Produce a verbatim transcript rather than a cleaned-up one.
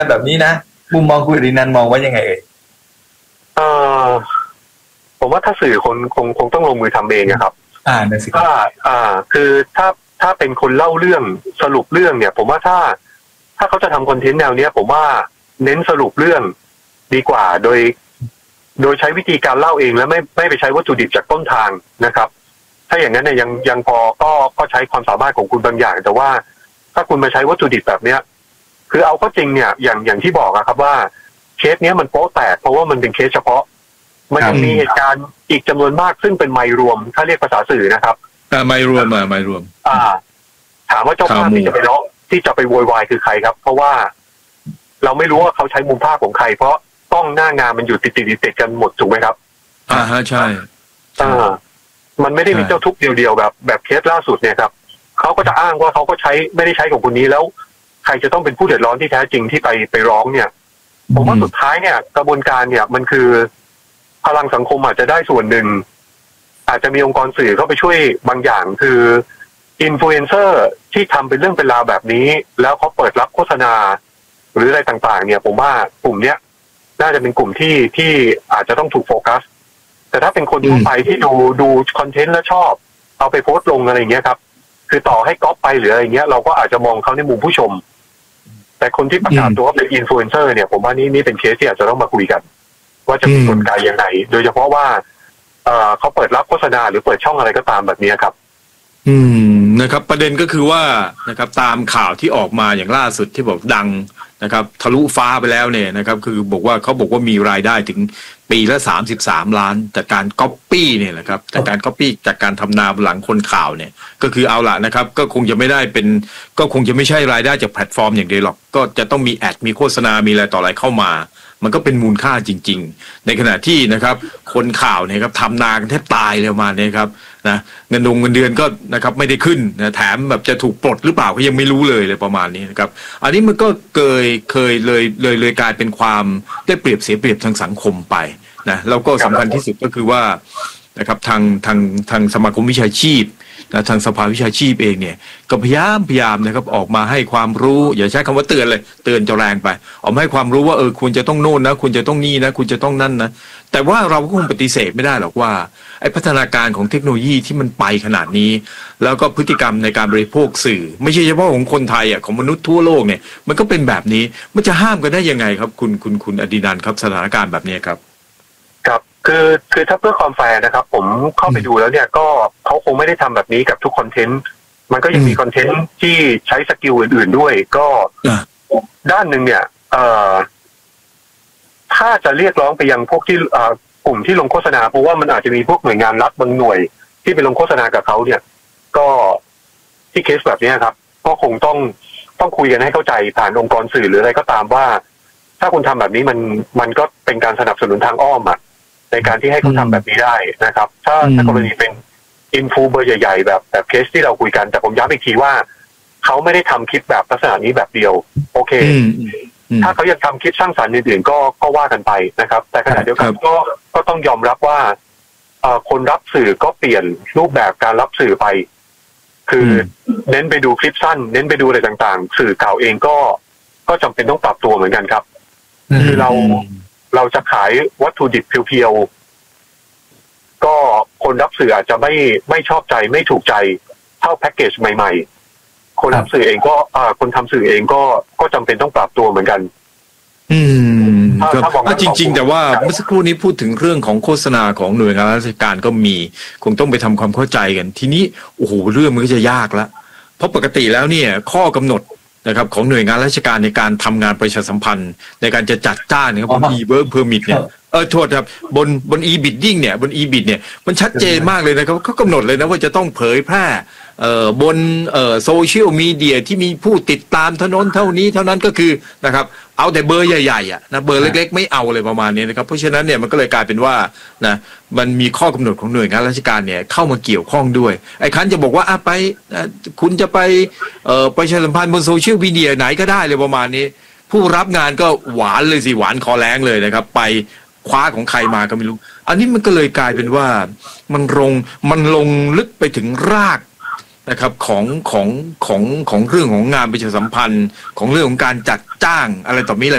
แบบนี้นะมุมมองคุณอดินันท์มองว่ายังไงเอ่ยเอ่อผมว่าถ้าสื่อคนคงคงต้องลงมือทำเองนะครับอ่านั่นสิถ้าอ่าคือถ้าถ้าเป็นคนเล่าเรื่องสรุปเรื่องเนี่ย ผมว่าถ้าถ้าเขาจะทำคอนเทนต์แนวเนี้ยผมว่าเน้นสรุปเรื่องดีกว่าโดยโดยใช้วิธีการเล่าเองแล้วไม่ไม่ไปใช้วัตถุดิบจากต้นทางนะครับถ้าอย่างนั้นเนี่ยยังยังพอก็ก็ใช้ความสามารถของคุณบางอย่างแต่ว่าถ้าคุณมาใช้วัตถุดิบแบบเนี้ยคือเอาเข้าจริงเนี่ยอย่างอย่างที่บอกอะครับว่าเคสเนี้ยมันโป๊ะแตกเพราะว่ามันเป็นเคสเฉพาะมันยังมีเหตุการณ์อีกจำนวนมากซึ่งเป็นไมล์รวมถ้าเรียกภาษาสื่อนะครับอ่าไมล์รวมอ่าไมล์รวมอ่าถามว่าเจ้าภาพที่จะไปร้องที่จะไปโวยวายคือใครครับเพราะว่าเราไม่รู้ว่าเขาใช้มุมภาพของใครเพราะต้องหน้างานมันอยู่ติดติดติดกันหมดถูกไหมครับอ่าฮะใช่อ่ามันไม่ได้มีเจ้าทุกเดียวๆแบบแบบเคสล่าสุดเนี่ยครับเขาก็จะอ้างว่าเขาก็ใช้ไม่ได้ใช้ของคนนี้แล้วใครจะต้องเป็นผู้เดือดร้อนที่แท้จริงที่ไปไปร้องเนี่ยผมว่าสุดท้ายเนี่ยกระบวนการเนี่ยมันคือพลังสังคมอาจจะได้ส่วนหนึ่งอาจจะมีองค์กรสื่อเข้าไปช่วยบางอย่างคืออินฟลูเอนเซอร์ที่ทำเป็นเรื่องเป็นราวแบบนี้แล้วเขาเปิดรับโฆษณาหรืออะไรต่างๆเนี่ยผมว่ากลุ่มเนี้ยน่าจะเป็นกลุ่มที่ที่อาจจะต้องถูกโฟกัสแต่ถ้าเป็นคนทั่วไปที่ดูดูคอนเทนต์แล้วชอบเอาไปโพสต์ลงอะไรอย่างเงี้ยครับคือต่อให้ก๊อปไปหรืออะไรเงี้ยเราก็อาจจะมองเขาในมุมผู้ชมแต่คนที่ประกาศตัวว่าเป็นอินฟลูเอนเซอร์เนี่ยผมว่านี่นี่เป็นเคสที่อาจจะต้องมาคุยกันว่าจะมีกลไกยังไงโดยเฉพาะว่าเอ่อเขาเปิดรับโฆษณาหรือเปิดช่องอะไรก็ตามแบบนี้ครับอืมนะครับประเด็นก็คือว่านะครับตามข่าวที่ออกมาอย่างล่าสุดที่บอกดังนะครับทะลุฟ้าไปแล้วเนี่ยนะครับคือบอกว่าเขาบอกว่ามีรายได้ถึงปีละสามสิบสามล้านจากการก๊อปปี้เนี่ยแหละครับจากการก๊อปปี้จากการทำนาบนหลังคนข่าวเนี่ยก็คือเอาละนะครับก็คงจะไม่ได้เป็นก็คงจะไม่ใช่รายได้จากแพลตฟอร์มอย่างเดียวหรอกก็จะต้องมีแอดมีโฆษณามีอะไรต่ออะไรเข้ามามันก็เป็นมูลค่าจริงๆในขณะที่นะครับคนข่าวเนี่ยครับทำนากันแทบตายเลยมาเนี่ยครับนะเงินดงเงินเดือนก็นะครับไม่ได้ขึ้นนะแถมแบบจะถูกปลดหรือเปล่าก็ยังไม่รู้เลยเลยประมาณนี้นะครับอันนี้มันก็เคยเคยเลยเลยเลยกลายเป็นความได้เปรียบเสียเปรียบทางสังคมไปนะแล้วก็สำคัญที่สุดก็คือว่านะครับทางทางทางสมาคมวิชาชีพนะทางสภาวิชาชีพเองเนี่ยก็พยายามพยายามนะครับออกมาให้ความรู้อย่าใช้คำว่าเตือนเลยเตือนจะแรงไปออกมาให้ความรู้ว่าเออคุณจะต้องโน่นนะคุณจะต้องนี่นะคุณจะต้องนั่นนะแต่ว่าเราก็คงปฏิเสธไม่ได้หรอกว่าไอ้พัฒนาการของเทคโนโลยีที่มันไปขนาดนี้แล้วก็พฤติกรรมในการบริโภคสื่อไม่ใช่เฉพาะของคนไทยอ่ะของมนุษย์ทั่วโลกเนี่ยมันก็เป็นแบบนี้มันจะห้ามกันได้ยังไงครับคุณคุณคุณอดินันท์ครับสถานการณ์แบบนี้ครับครับคือคือถ้าเพื่อความแฟร์นะครับผมเข้าไปดูแล้วเนี่ยก็เขาคงไม่ได้ทำแบบนี้กับทุกคอนเทนต์มันก็ยังมีคอนเทนต์ที่ใช้สกิลอื่นๆด้วยก็ด้านหนึ่งเนี่ยเอ่อถ้าจะเรียกร้องไปยังพวกที่กลุ่มที่ลงโฆษณาเพราะว่ามันอาจจะมีพวกหน่วยงานรัฐบางหน่วยที่ไปลงโฆษณากับเขาเนี่ยก็ที่เคสแบบนี้ครับก็คงต้องต้องคุยกันให้เข้าใจผ่านองค์กรสื่อหรืออะไรก็ตามว่าถ้าคุณทำแบบนี้มันมันก็เป็นการสนับสนุนทางอ้อมอ่ะในการที่ให้เขาทำแบบนี้ได้นะครับถ้าถ้ากรณีเป็นอินฟูเบอร์ใหญ่ๆแบบแบบเคสที่เราคุยกันแต่ผมย้ำอีกทีว่าเขาไม่ได้ทำคลิปแบบลักษณะนี้แบบเดียวโอเคถ้าเขายังทำคลิปสร้างสรรค์อื่นๆก็ก็ว่ากันไปนะครับแต่ขณะเดียวกันก็ก็ต้องยอมรับว่าเอ่อคนรับสื่อก็เปลี่ยนรูปแบบการรับสื่อไปคือเน้นไปดูคลิปสั้นเน้นไปดูอะไรต่างๆสื่อเก่าเองก็ก็จำเป็นต้องปรับตัวเหมือนกันครับคือเราเราจะขายวัตถุดิบเพียวๆก็คนรับสื่ออาจจะไม่ไม่ชอบใจไม่ถูกใจเท่าแพ็กเกจใหม่ๆคนรับสื่อเองก็อ่าคนทำสื่อเองก็ก็จำเป็นต้องปรับตัวเหมือนกันอืมครับจริงๆแต่ว่าเมื่อสักครู่นี้พูดถึงเรื่องของโฆษณาของหน่วยงานราชการก็มีคงต้องไปทำความเข้าใจกันทีนี้โอ้โหเรื่องมันก็จะยากละเพราะปกติแล้วเนี่ยข้อกำหนดนะครับของหน่วยงานราชการในการทำงานประชาสัมพันธ์ในการจะจัดจ้างนะครับบน e-work permit เนี่ยเออโทษครับบนบน e-bidding เนี่ยบน e-bid เนี่ยมันชัดเจนมากเลยนะครับเขากำหนดเลยนะว่าจะต้องเผยแพร่เอ่อบนเอ่อโซเชียลมีเดียที่มีผู้ติดตามเท่านั้นเท่านี้เท่านั้นก็คือนะครับเอาแต่เบอร์ใหญ่ๆอ่ะนะเบอร์เล็กๆไม่เอาเลยประมาณนี้นะครับเพราะฉะนั้นเนี่ยมันก็เลยกลายเป็นว่านะมันมีข้อกำหนดของหน่วยงานราชการเนี่ยเข้ามาเกี่ยวข้องด้วยไอ้คันจะบอกว่าอ่ะไปคุณจะไปเอ่อประชาสัมพันธ์บนโซเชียลมีเดียไหนก็ได้เลยประมาณนี้ผู้รับงานก็หวานเลยสิหวานคอแรงเลยนะครับไปคว้าของใครมาก็ไม่รู้อันนี้มันก็เลยกลายเป็นว่ามันลงมันลงลึกไปถึงรากนะครับของของของของเรื่องของงานประชาสัมพันธ์ของเรื่องของการจัดจ้างอะไรต่อมีอะไร